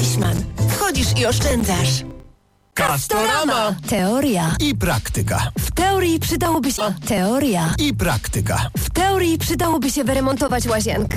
Deichmann. Wchodzisz i oszczędzasz. Castorama. Teoria. I praktyka. W teorii przydałoby się... Teoria. I praktyka. W teorii przydałoby się wyremontować łazienkę.